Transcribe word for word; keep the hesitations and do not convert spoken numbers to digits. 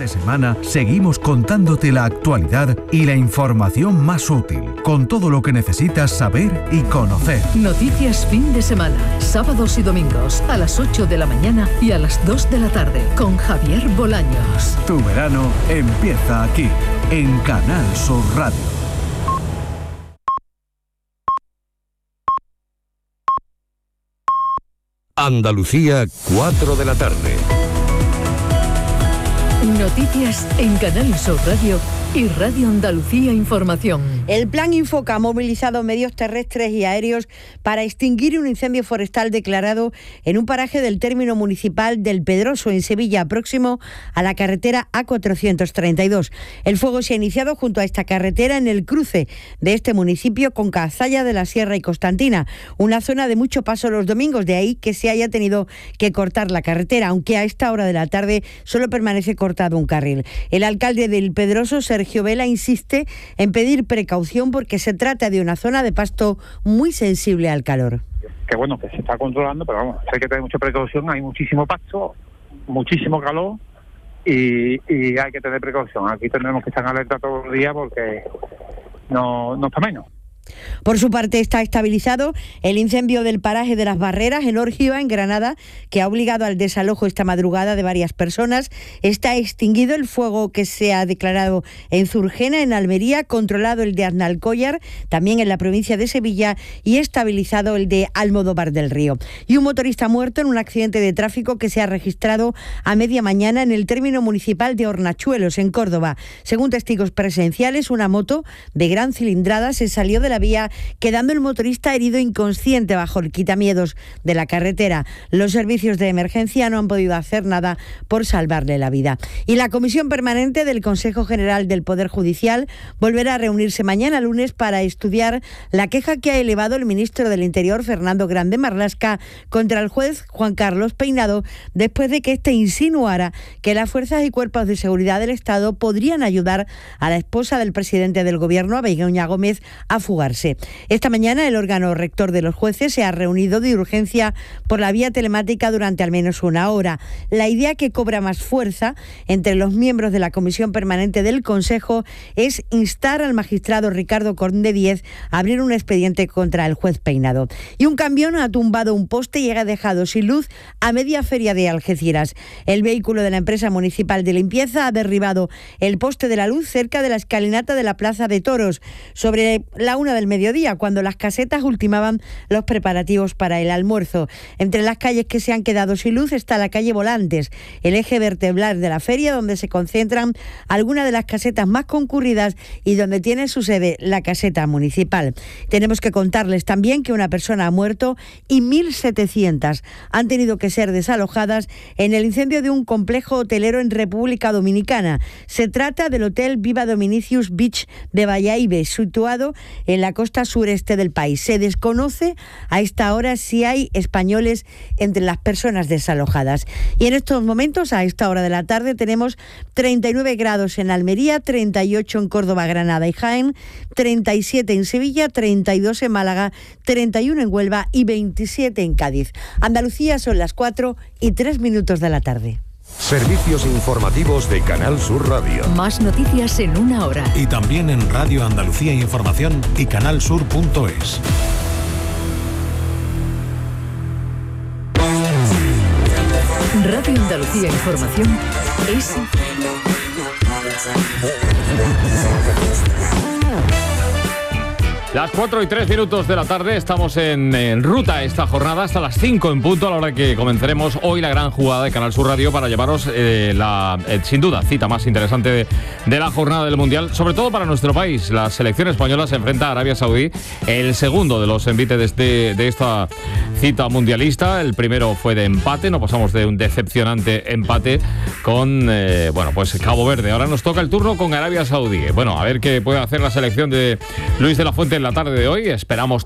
de semana seguimos contándote la actualidad y la información más útil, con todo lo que necesitas saber y conocer. Noticias fin de semana, sábados y domingos a las ocho de la mañana y a las dos de la tarde, con Javier Bolaños. Tu verano empieza aquí, en Canal Sur Radio. Andalucía, cuatro de la tarde. Noticias en Canal Sur Radio y Radio Andalucía Información. El Plan Infoca ha movilizado medios terrestres y aéreos para extinguir un incendio forestal declarado en un paraje del término municipal del Pedroso, en Sevilla, próximo a la carretera A cuatrocientos treinta y dos. El fuego se ha iniciado junto a esta carretera en el cruce de este municipio con Cazalla de la Sierra y Constantina, una zona de mucho paso los domingos, de ahí que se haya tenido que cortar la carretera, aunque a esta hora de la tarde solo permanece cortado un carril. El alcalde del Pedroso, Sergio Vela, insiste en pedir precaución porque se trata de una zona de pasto muy sensible al calor. Que bueno, que se está controlando, pero vamos, hay que tener mucha precaución, hay muchísimo pasto, muchísimo calor y, y hay que tener precaución. Aquí tendremos que estar en alerta todos los días porque no, no está menos. Por su parte, está estabilizado el incendio del paraje de las Barreras en Órgiva, en Granada, que ha obligado al desalojo esta madrugada de varias personas. Está extinguido el fuego que se ha declarado en Zurgena, en Almería, controlado el de Aznalcóllar, también en la provincia de Sevilla, y estabilizado el de Almodóvar del Río. Y un motorista muerto en un accidente de tráfico que se ha registrado a media mañana en el término municipal de Hornachuelos, en Córdoba. Según testigos presenciales, una moto de gran cilindrada se salió de la vía, quedando el motorista herido inconsciente bajo el quitamiedos de la carretera. Los servicios de emergencia no han podido hacer nada por salvarle la vida. Y la Comisión Permanente del Consejo General del Poder Judicial volverá a reunirse mañana lunes para estudiar la queja que ha elevado el ministro del Interior, Fernando Grande Marlaska, contra el juez Juan Carlos Peinado, después de que éste insinuara que las fuerzas y cuerpos de seguridad del Estado podrían ayudar a la esposa del presidente del Gobierno, a Begoña Gómez, a fugarse. Esta mañana el órgano rector de los jueces se ha reunido de urgencia por la vía telemática durante al menos una hora. La idea que cobra más fuerza entre los miembros de la Comisión Permanente del Consejo es instar al magistrado Ricardo Conde Díez a abrir un expediente contra el juez Peinado. Y un camión ha tumbado un poste y ha dejado sin luz a media feria de Algeciras. El vehículo de la empresa municipal de limpieza ha derribado el poste de la luz cerca de la escalinata de la Plaza de Toros, sobre la una del mediodía, cuando las casetas ultimaban los preparativos para el almuerzo. Entre las calles que se han quedado sin luz está la calle Volantes, el eje vertebral de la feria, donde se concentran algunas de las casetas más concurridas y donde tiene su sede la caseta municipal. Tenemos que contarles también que una persona ha muerto y mil setecientas han tenido que ser desalojadas en el incendio de un complejo hotelero en República Dominicana. Se trata del Hotel Viva Dominicius Beach de Bayahibe, situado en la costa sureste del país. Se desconoce a esta hora si hay españoles entre las personas desalojadas. Y en estos momentos, a esta hora de la tarde, tenemos treinta y nueve grados en Almería, treinta y ocho en Córdoba, Granada y Jaén, treinta y siete en Sevilla, treinta y dos en Málaga, treinta y uno en Huelva y veintisiete en Cádiz. Andalucía, son las cuatro y tres minutos de la tarde. Servicios informativos de Canal Sur Radio. Más noticias en una hora. Y también en Radio Andalucía Información y canalsur punto es. Radio Andalucía Información es... Las cuatro y tres minutos de la tarde, estamos en, en ruta esta jornada hasta las cinco en punto, a la hora que comenzaremos hoy la gran jugada de Canal Sur Radio para llevaros eh, la, eh, sin duda, cita más interesante de, de la jornada del Mundial, sobre todo para nuestro país. La selección española se enfrenta a Arabia Saudí, el segundo de los envites de, este, de esta cita mundialista. El primero fue de empate, no pasamos de un decepcionante empate con, eh, bueno, pues Cabo Verde. Ahora nos toca el turno con Arabia Saudí. Bueno, a ver qué puede hacer la selección de Luis de la Fuente en la tarde de hoy. Esperamos